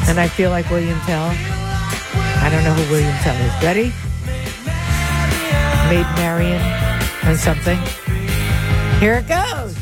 And I feel like William Tell. I don't know who William Tell is. Ready? Maid Marian and something. Here it goes.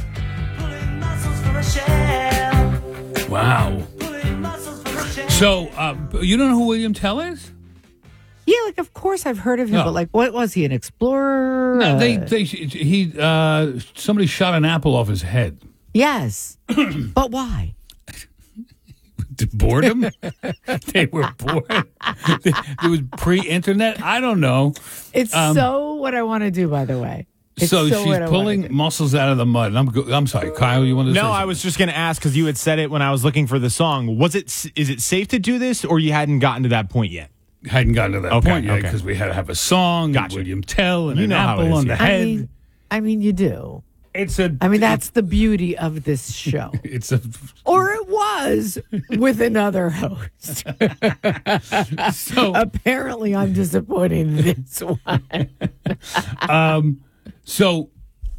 Wow. So, you don't know who William Tell is? Yeah, like of course I've heard of him, No. but like, what was he? An explorer? No, somebody shot an apple off his head. Yes, but why? Boredom? They were bored. It was pre-internet. I don't know. It's so what I want to do. By the way, it's So so she's what I wanna pulling do. muscles out of the mud. I'm sorry, Kyle. You want to? No, I was just going to ask because you had said it when I was looking for the song. Is it safe to do this, or you hadn't gotten to that point yet? Hadn't gotten to that Okay, point yet okay. because we had to have a song. Gotcha. William Tell and You an know how it apple is, on the yeah. head. I mean, you do. It's a. I mean, that's the beauty of this show. It's a. Or it was with another host. So Apparently, I'm disappointing this one. So,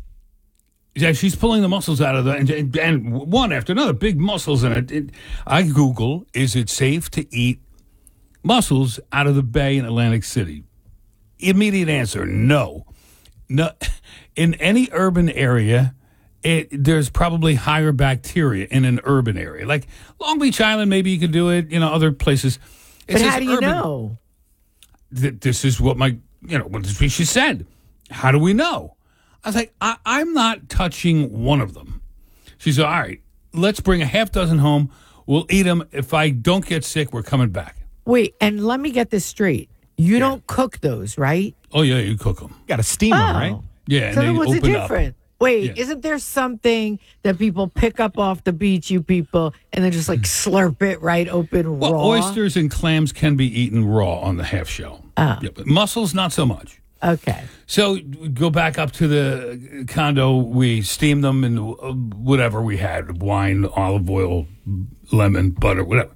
yeah, she's pulling the muscles out of the and one after another, big muscles in it. I Google, is it safe to eat mussels out of the bay in Atlantic City? Immediate answer, no. No, in any urban area, there's probably higher bacteria in an urban area. Like Long Beach Island, maybe you could do it. Other places. It But says how do you urban. know? This is what what she said. How do we know? I was like, I'm not touching one of them. She said, all right, let's bring a half dozen home. We'll eat them. If I don't get sick, we're coming back. Wait, and let me get this straight. You don't cook those, right? Oh, yeah, you cook them. You got to steam them, right? Yeah, So and then they what's it open up. different? Wait, Yeah. isn't there something that people pick up off the beach, you people, and then just like slurp it right open Well, raw? oysters and clams can be eaten raw on the half shell. Yeah, but mussels, not so much. Okay. So we go back up to the condo. We steam them in whatever we had, wine, olive oil, lemon, butter, whatever.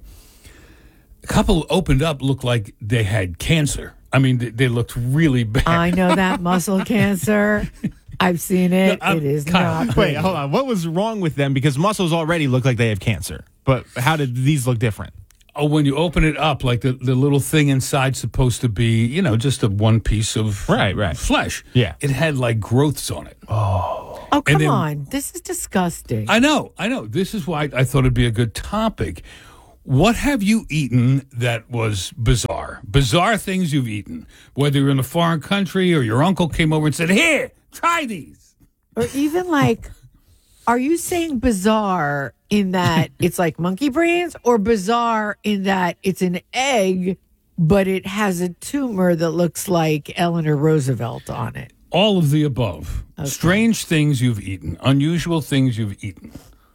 A couple opened up, looked like they had cancer. I mean, they looked really bad. I know that muscle cancer. I've seen it. No, It is Kyle, not. Wait, pretty. hold on. What was wrong with them? Because mussels already look like they have cancer. But how did these look different? Oh, when you open it up, like the little thing inside's supposed to be, just a one piece of Right. flesh. Yeah. It had like growths on it. Oh, come then- on. This is disgusting. I know. This is why I thought it'd be a good topic. What have you eaten that was bizarre? Bizarre things you've eaten, whether you're in a foreign country or your uncle came over and said, here, try these. Or even like, are you saying bizarre in that it's like monkey brains, or bizarre in that it's an egg, but it has a tumor that looks like Eleanor Roosevelt on it? All of the above. Okay. Strange things you've eaten, unusual things you've eaten.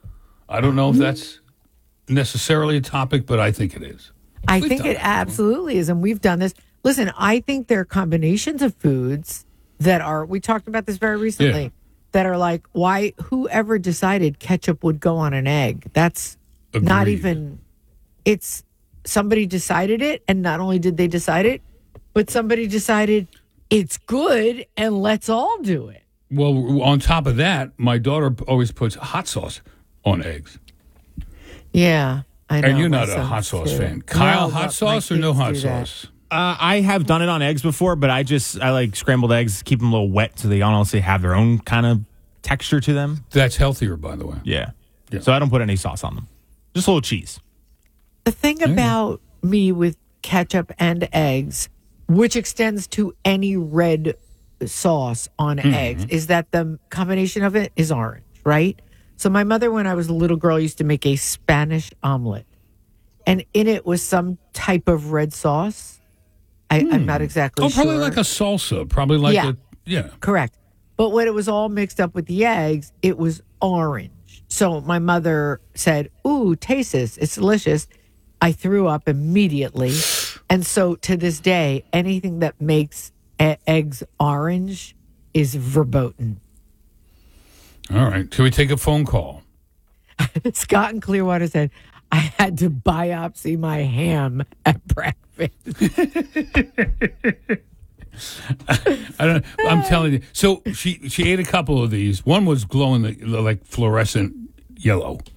I don't know if that's necessarily a topic, but I think it is. I We've think done it that absolutely is. And we've done this. Listen, I think there are combinations of foods that are, we talked about this very recently, Yeah. that are like, why, whoever decided ketchup would go on an egg? That's not Agreed. even, it's somebody decided it. And not only did they decide it, but somebody decided it's good and let's all do it. Well, on top of that, my daughter always puts hot sauce on eggs. Yeah. I know. And you're my not a sons hot sauce do. fan. Kyle, No, hot but sauce my or no kids hot do that. sauce? I have done it on eggs before, but I like scrambled eggs, keep them a little wet so they honestly have their own kind of texture to them. That's healthier, by the way. Yeah. Yeah. So I don't put any sauce on them. Just a little cheese. The thing about me with ketchup and eggs, which extends to any red sauce on eggs, is that the combination of it is orange, right? So my mother, when I was a little girl, used to make a Spanish omelet. And in it was some type of red sauce. I'm not exactly Oh, sure. probably like a salsa. Probably like Yeah. yeah. Correct. But when it was all mixed up with the eggs, it was orange. So my mother said, ooh, taste this. It's delicious. I threw up immediately. And so to this day, anything that makes eggs orange is verboten. All right. Can we take a phone call? Scott in Clearwater said, I had to biopsy my ham at breakfast. I'm telling you. So she ate a couple of these. One was glowing like fluorescent yellow.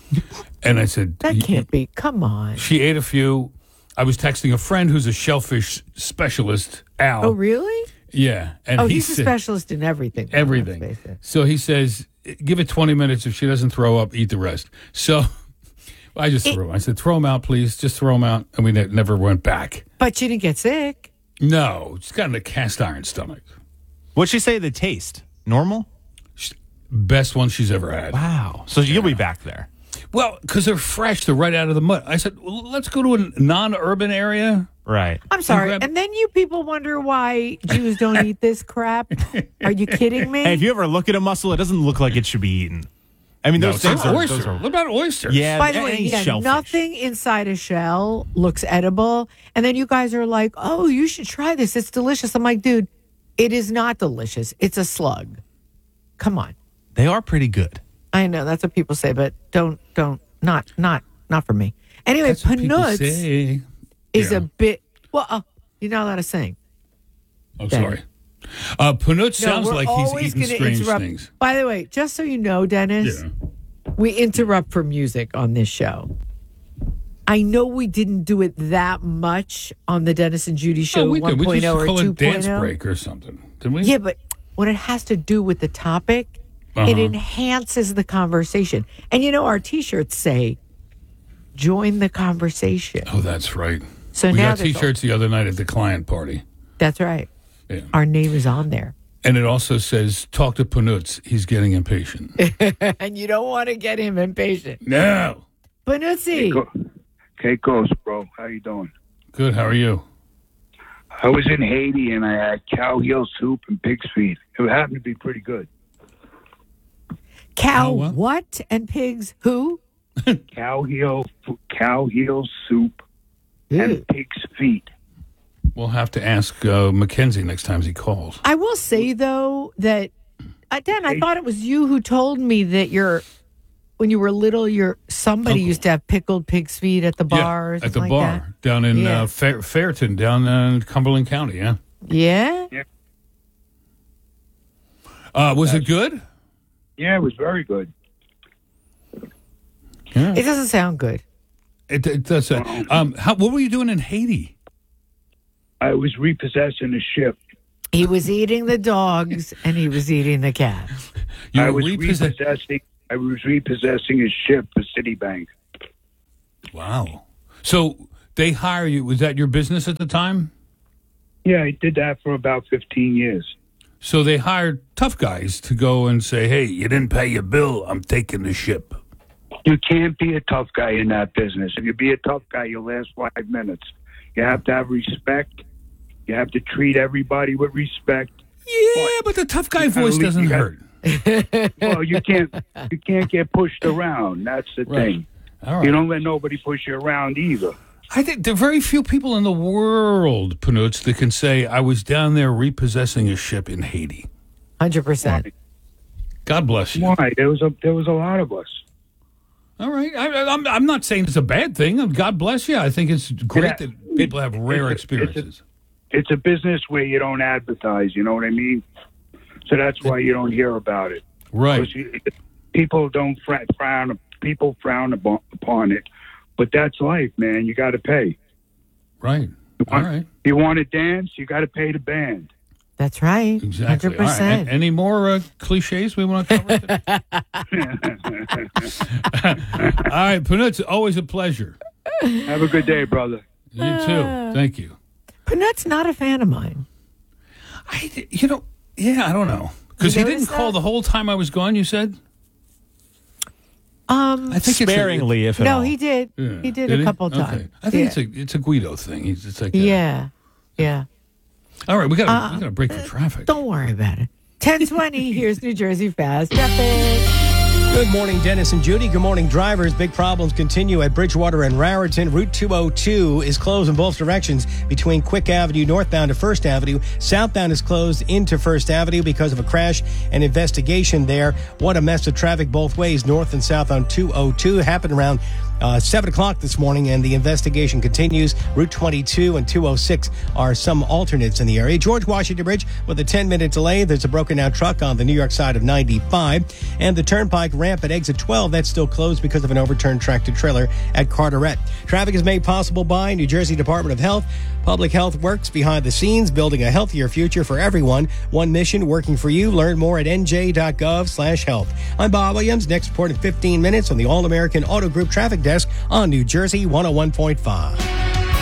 And I said, That can't be. Come on. She ate a few. I was texting a friend who's a shellfish specialist, Al. Oh, really? Yeah. And Oh, he he's a said, specialist in everything. everything. Let's face it. So he says, give it 20 minutes. If she doesn't throw up, eat the rest. So I just threw him. I said, throw him out, please. Just throw him out. And we never went back. But you didn't get sick. No, she's got a cast iron stomach. What'd she say the taste? Normal? Best one she's ever had. Wow. So you'll be back there. Well, because they're fresh. They're right out of the mud. I said, well, let's go to a non-urban area. Right. I'm sorry. grab- And then you people wonder why Jews don't eat this crap. Are you kidding me? Hey, if you ever look at a mussel, it doesn't look like it should be eaten. I mean, No, those things it's are... an oyster. Those are What about oysters? yeah, By the way, any yeah, shellfish. nothing inside a shell looks edible. And then you guys are like, oh, you should try this. It's delicious. I'm like, dude, it is not delicious. It's a slug. Come on. They are pretty good. I know that's what people say, but not for me. Anyway, That's what people Panutz say. is Yeah. a bit, well, you're not allowed to sing. I'm sorry. Panutz sounds we're like he's always eating gonna strange interrupt. things. By the way, just so you know, Dennis, Yeah. we interrupt for music on this show. I know we didn't do it that much on the Dennis and Judy show Oh, we 1.0 did. We just or call 2.0. it dance break or something. Didn't we? Yeah, but when it has to do with the topic, it enhances the conversation. And you know, our T-shirts say, join the conversation. Oh, that's right. So we now got there's T-shirts the other night at the client party. That's right. Yeah. Our name is on there. And it also says, talk to Panutz. He's getting impatient. And you don't want to get him impatient. No. Panutzi. Okay, Ghost, bro. How you doing? Good. How are you? I was in Haiti and I had cow heel soup and pig's feet. It happened to be pretty good. Cow Oh, what? what and pigs who? Cow heel soup Ew. and pig's feet. We'll have to ask Mackenzie next time he calls. I will say though that Dan, I thought it was you who told me that when you were little, somebody Uncle. used to have pickled pig's feet at the bar. or at the something bar like down in Yeah. Fairton, down in Cumberland County. Yeah. that. Yeah. Was it good? Yeah, it was very good. Yeah. It doesn't sound good. It does. What were you doing in Haiti? I was repossessing a ship. He was eating the dogs and he was eating the cat. You I were was repossessing a ship for Citibank. Wow. So they hire you. Was that your business at the time? Yeah, I did that for about 15 years. So they hired tough guys to go and say, hey, you didn't pay your bill. I'm taking the ship. You can't be a tough guy in that business. If you be a tough guy, you'll last 5 minutes. You have to have respect. You have to treat everybody with respect. Yeah, but the tough guy voice doesn't hurt. Well, you can't get pushed around. That's the Right. thing. All right. You don't let nobody push you around either. I think there are very few people in the world, Panutz, that can say, I was down there repossessing a ship in Haiti. 100%. God bless you. Why? There was a lot of us. All right. I'm not saying it's a bad thing. God bless you. I think it's great that people have rare experiences. It's a business where you don't advertise. You know what I mean? So that's why you don't hear about it. Right. People don't frown. People frown upon it, but that's life, man. You got to pay. Right. All right. You want to dance? You got to pay the band. That's right. Exactly. 100%. All right. Any more cliches we want to cover today? All right, Panutz, always a pleasure. Have a good day, brother. You too. Thank you. Panut's not a fan of mine. I don't know. Because he You didn't notice call that? the whole time I was gone, you said? I think Sparingly, if at all. No, he did. Yeah. He did a couple Okay. times. I think it's a Guido thing. It's like Yeah. All right, we got to break for traffic. Don't worry about it. 10:20. Here's New Jersey Fast Traffic. Good morning, Dennis and Judy. Good morning, drivers. Big problems continue at Bridgewater and Raritan. Route 202 is closed in both directions between Quick Avenue northbound to First Avenue. Southbound is closed into First Avenue because of a crash and investigation there. What a mess of traffic both ways, north and south on 202. Happened around 7 o'clock this morning, and the investigation continues. Route 22 and 206 are some alternates in the area. George Washington Bridge with a 10-minute delay. There's a broken-down truck on the New York side of 95. And the Turnpike ramp at exit 12, that's still closed because of an overturned tractor-trailer at Carteret. Traffic is made possible by New Jersey Department of Health. Public Health works behind the scenes, building a healthier future for everyone. One mission working for you. Learn more at nj.gov/health. I'm Bob Williams. Next report in 15 minutes on the All-American Auto Group Traffic Desk on New Jersey 101.5.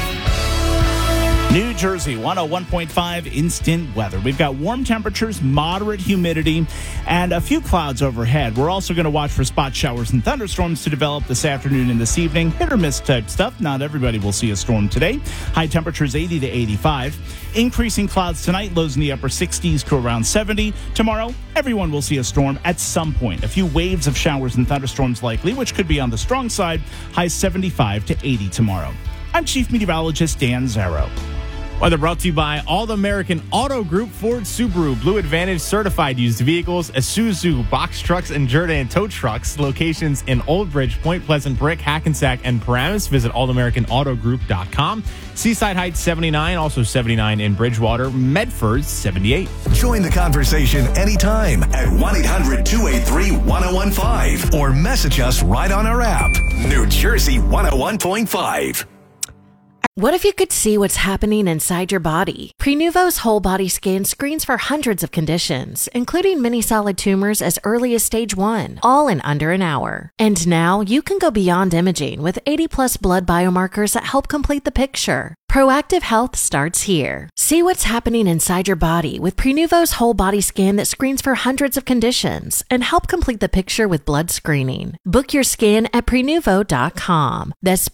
New Jersey 101.5 instant weather. We've got warm temperatures, moderate humidity, and a few clouds overhead. We're also going to watch for spot showers and thunderstorms to develop this afternoon and this evening. Hit or miss type stuff. Not everybody will see a storm today. High temperatures 80 to 85. Increasing clouds tonight, lows in the upper 60s to around 70. Tomorrow, everyone will see a storm at some point. A few waves of showers and thunderstorms likely, which could be on the strong side. High 75 to 80 tomorrow. I'm Chief Meteorologist Dan Zarrow. Weather brought to you by All-American Auto Group, Ford, Subaru, Blue Advantage certified used vehicles, Isuzu, box trucks, and Jordan tow trucks. Locations in Old Bridge, Point Pleasant, Brick, Hackensack, and Paramus. Visit allamericanAutogroup.com. Seaside Heights 79, also 79 in Bridgewater. Medford 78. Join the conversation anytime at 1-800-283-1015 or message us right on our app. New Jersey 101.5. What if you could see what's happening inside your body? Prenuvo's whole body scan screens for hundreds of conditions, including many solid tumors as early as stage 1, all in under an hour. And now you can go beyond imaging with 80+ blood biomarkers that help complete the picture. Proactive health starts here. See what's happening inside your body with Prenuvo's whole body scan that screens for hundreds of conditions and help complete the picture with blood screening. Book your scan at Prenuvo.com. That's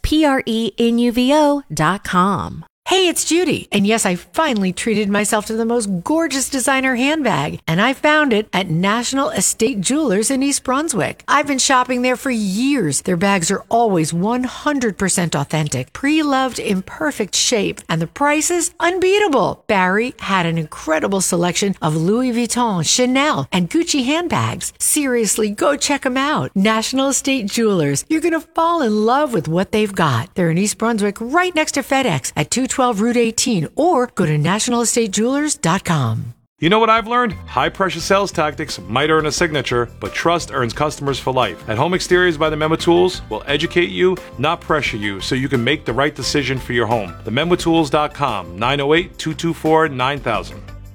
Prenuvo.com. Hey, it's Judy. And yes, I finally treated myself to the most gorgeous designer handbag. And I found it at National Estate Jewelers in East Brunswick. I've been shopping there for years. Their bags are always 100% authentic, pre-loved, in perfect shape. And the prices, unbeatable. Barry had an incredible selection of Louis Vuitton, Chanel, and Gucci handbags. Seriously, go check them out. National Estate Jewelers. You're going to fall in love with what they've got. They're in East Brunswick, right next to FedEx at 212 Route 18, or go to nationalestatajewelers.com. You know what I've learned? High-pressure sales tactics might earn a signature, but trust earns customers for life. At Home Exteriors by the Memo Tools, we'll educate you, not pressure you, so you can make the right decision for your home. TheMemoTools.com, 908-224-9000.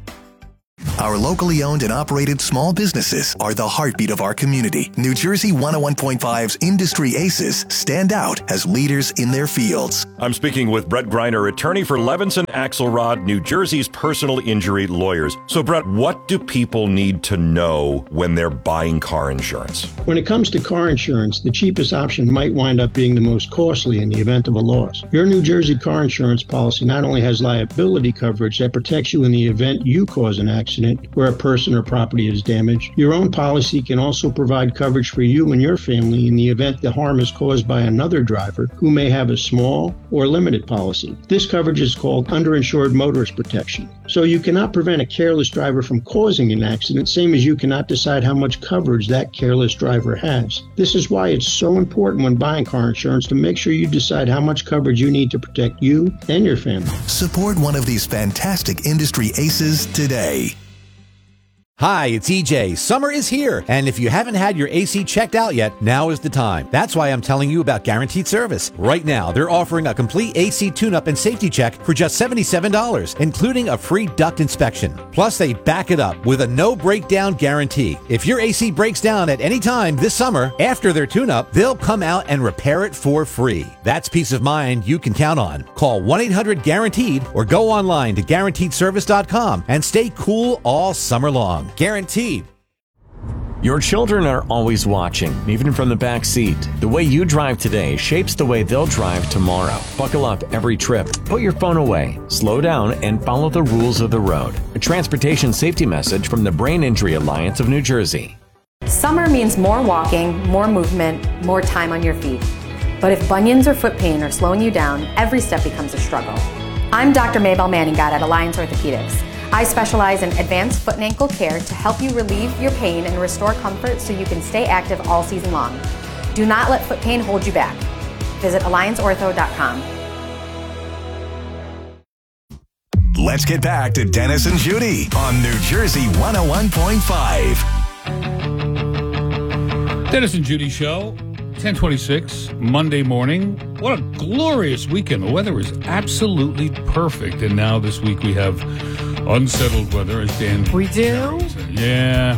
Our locally owned and operated small businesses are the heartbeat of our community. New Jersey 101.5's Industry Aces stand out as leaders in their fields. I'm speaking with Brett Greiner, attorney for Levinson Axelrod, New Jersey's personal injury lawyers. So, Brett, what do people need to know when they're buying car insurance? When it comes to car insurance, the cheapest option might wind up being the most costly in the event of a loss. Your New Jersey car insurance policy not only has liability coverage that protects you in the event you cause an accident where a person or property is damaged, your own policy can also provide coverage for you and your family in the event the harm is caused by another driver who may have a small or limited policy. This coverage is called underinsured motorist protection. So you cannot prevent a careless driver from causing an accident, same as you cannot decide how much coverage that careless driver has. This is why it's so important when buying car insurance to make sure you decide how much coverage you need to protect you and your family. Support one of these fantastic industry aces today. Hi, it's EJ. Summer is here, and if you haven't had your AC checked out yet, now is the time. That's why I'm telling you about Guaranteed Service. Right now, they're offering a complete AC tune-up and safety check for just $77, including a free duct inspection. Plus, they back it up with a no-breakdown guarantee. If your AC breaks down at any time this summer, after their tune-up, they'll come out and repair it for free. That's peace of mind you can count on. Call 1-800-GUARANTEED or go online to GuaranteedService.com and stay cool all summer long. Guaranteed. Your children are always watching, even from the back seat. The way you drive today shapes the way they'll drive tomorrow. Buckle up every trip. Put your phone away. Slow down and follow the rules of the road. A transportation safety message from the Brain Injury Alliance of New Jersey. Summer means more walking, more movement, more time on your feet. But if bunions or foot pain are slowing you down, every step becomes a struggle. I'm Dr. Maybelle Manningat at Alliance Orthopedics. I specialize in advanced foot and ankle care to help you relieve your pain and restore comfort so you can stay active all season long. Do not let foot pain hold you back. Visit allianceortho.com. Let's get back to Dennis and Judy on New Jersey 101.5. Dennis and Judy Show, 1026, Monday morning. What a glorious weekend. The weather is absolutely perfect. And now this week we have unsettled weather, as Dan. We do? Yeah.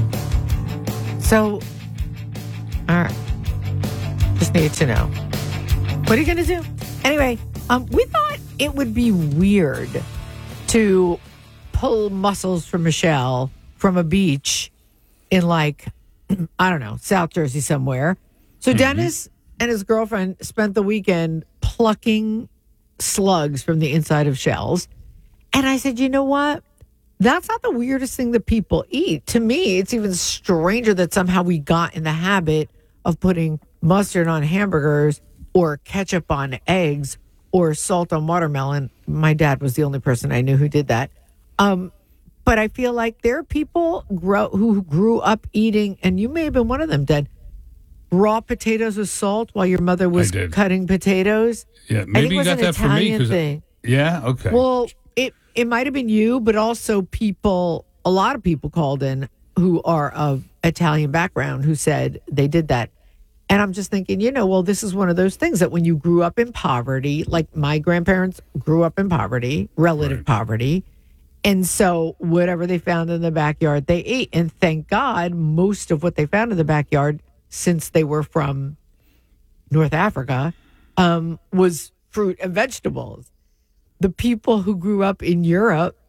So, all right. Just need to know. What are you going to do? Anyway, we thought it would be weird to pull mussels from Michelle from a beach in like, I don't know, South Jersey somewhere. So Dennis and his girlfriend spent the weekend plucking slugs from the inside of shells. And I said, you know what? That's not the weirdest thing that people eat. To me, it's even stranger that somehow we got in the habit of putting mustard on hamburgers or ketchup on eggs or salt on watermelon. My dad was the only person I knew who did that. But I feel like there are people who grew up eating, and you may have been one of them, Dad, raw potatoes with salt while your mother was cutting potatoes. Yeah, maybe you got that from me. Thing. Yeah, okay. Well, it might have been you, but also a lot of people called in who are of Italian background who said they did that. And I'm just thinking, well, this is one of those things that when you grew up in poverty, like my grandparents grew up in poverty, relative poverty. And so whatever they found in the backyard, they ate. And thank God, most of what they found in the backyard, since they were from North Africa, was fruit and vegetables. The people who grew up in Europe,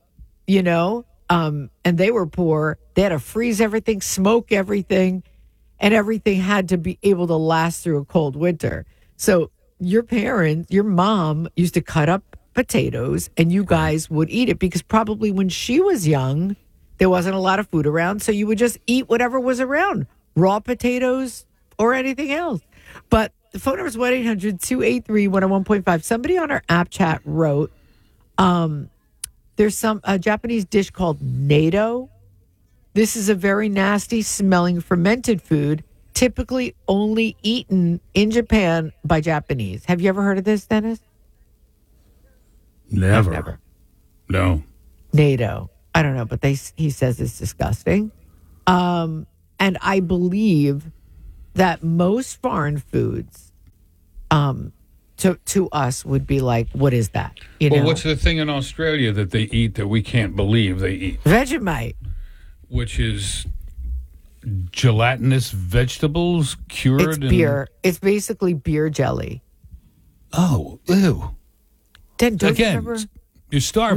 and they were poor, they had to freeze everything, smoke everything. And everything had to be able to last through a cold winter. So your mom used to cut up potatoes and you guys would eat it because probably when she was young, there wasn't a lot of food around. So you would just eat whatever was around, raw potatoes or anything else. But the phone number is 1-800-283-101.5. Somebody on our app chat wrote, there's a Japanese dish called natto. This is a very nasty smelling fermented food, typically only eaten in Japan by Japanese. Have you ever heard of this, Dennis? Never. No. natto. I don't know, but he says it's disgusting. And I believe that most foreign foods to us would be like, what is that? Well, what's the thing in Australia that they eat that we can't believe they eat? Vegemite. Which is gelatinous vegetables cured It's beer. It's basically beer jelly. Oh, ew. Then don't Again, you remember? you're starving